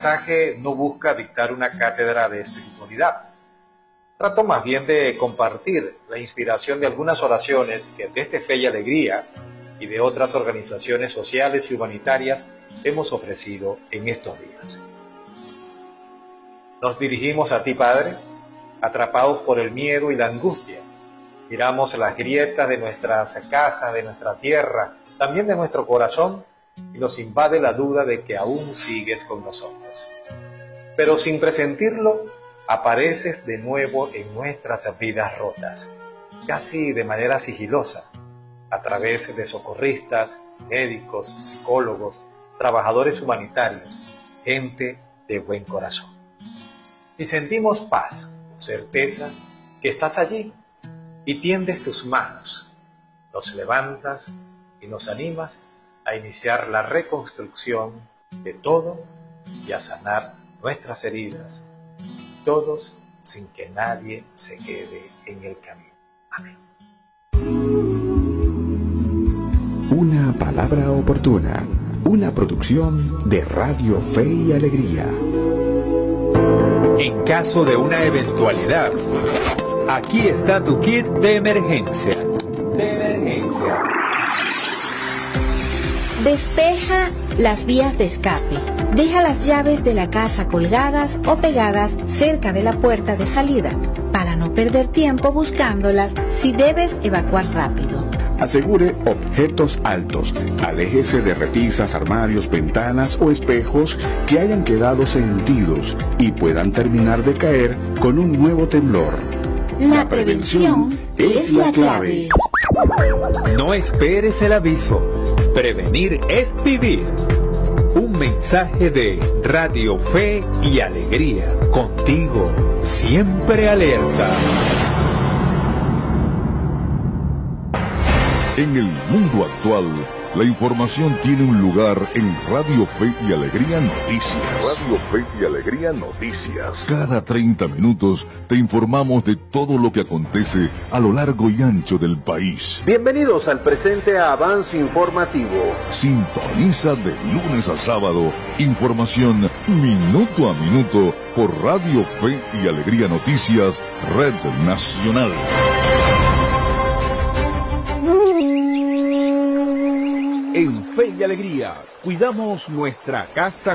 mensaje no busca dictar una cátedra de espiritualidad. Trato más bien de compartir la inspiración de algunas oraciones que desde Fe y Alegría y de otras organizaciones sociales y humanitarias hemos ofrecido en estos días. Nos dirigimos a ti, Padre, atrapados por el miedo y la angustia. Miramos las grietas de nuestras casas, de nuestra tierra, también de nuestro corazón, y nos invade la duda de que aún sigues con nosotros. Pero sin presentirlo, apareces de nuevo en nuestras vidas rotas, casi de manera sigilosa, a través de socorristas, médicos, psicólogos, trabajadores humanitarios, gente de buen corazón. Y sentimos paz, certeza que estás allí y tiendes tus manos, nos levantas y nos animas a iniciar la reconstrucción de todo y a sanar nuestras heridas, todos sin que nadie se quede en el camino. Amén. Una palabra oportuna, una producción de Radio Fe y Alegría. En caso de una eventualidad, aquí está tu kit de emergencia. Despeja las vías de escape. Deja las llaves de la casa colgadas o pegadas cerca de la puerta de salida para no perder tiempo buscándolas si debes evacuar rápido. Asegure objetos altos. Aléjese de repisas, armarios, ventanas o espejos que hayan quedado sentidos y puedan terminar de caer con un nuevo temblor. La prevención es la clave. No esperes el aviso. Prevenir es vivir. Un mensaje de Radio Fe y Alegría. Contigo, siempre alerta. En el mundo actual, la información tiene un lugar en Radio Fe y Alegría Noticias. Radio Fe y Alegría Noticias. Cada 30 minutos te informamos de todo lo que acontece a lo largo y ancho del país. Bienvenidos al presente avance informativo. Sintoniza de lunes a sábado información minuto a minuto por Radio Fe y Alegría Noticias, Red Nacional. En Fe y Alegría, cuidamos nuestra casa